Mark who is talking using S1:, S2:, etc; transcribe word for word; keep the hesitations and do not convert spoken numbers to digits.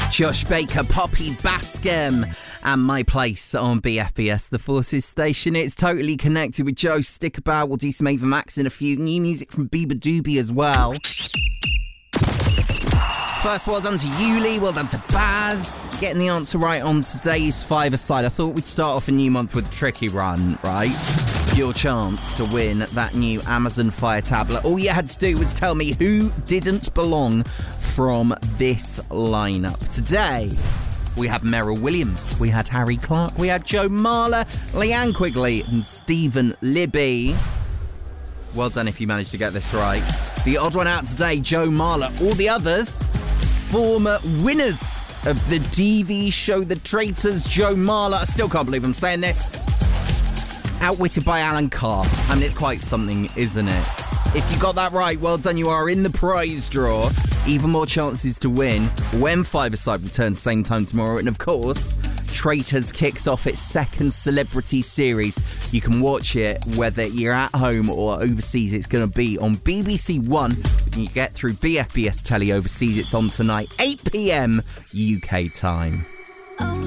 S1: Josh Baker, Poppy Bascom, and My Place on B F B S, the Forces station. It's totally connected with Joe. Stick about. We'll do some Ava Max in a few. New music from Bieber Doobie as well. First, well done to Yuli, well done to Baz. Getting the answer right on today's five-a-side. I thought we'd start off a new month with a tricky run, right? Your chance to win that new Amazon Fire tablet. All you had to do was tell me who didn't belong from this lineup. Today, we have Meryl Williams, we had Harry Clark, we had Joe Marler, Leanne Quigley, and Stephen Libby. Well done if you managed to get this right. The odd one out today, Joe Marler. All the others, former winners of the T V show The Traitors. Joe Marler, I still can't believe I'm saying this. Outwitted by Alan Carr. I mean, it's quite something, isn't it? If you got that right, well done. You are in the prize draw. Even more chances to win when Five-a-Side returns same time tomorrow. And of course, Traitors kicks off its second celebrity series. You can watch it whether you're at home or overseas. It's going to be on B B C One. When you get through B F B S Telly overseas, it's on tonight, eight p.m. U K time.
S2: Oh.